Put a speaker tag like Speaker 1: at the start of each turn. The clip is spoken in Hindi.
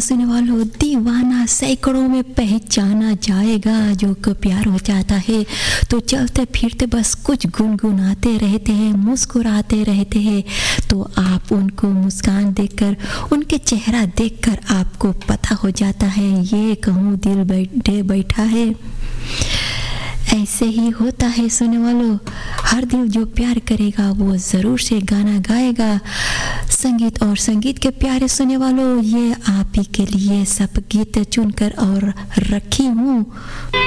Speaker 1: सुनने वालों, दीवाना सैकड़ों में पहचाना जाएगा। जो को प्यार हो जाता है तो चलते फिरते बस कुछ गुनगुनाते रहते हैं, मुस्कुराते रहते हैं। तो आप उनको मुस्कान देखकर, उनके चेहरा देखकर आपको पता हो जाता है ये कहूँ दिल बैठा है। ऐसे ही होता है सुनने वालों, हर दिल जो प्यार करेगा वो ज़रूर से गाना गाएगा। संगीत और संगीत के प्यारे सुनने वालों, ये आप ही के लिए सब गीत चुनकर और रखी हूँ।